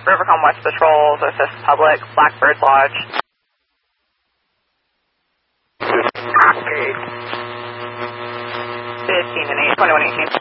Rivercombe West Patrol, assist public, Blackbird Lodge. 15 and 8, 2118.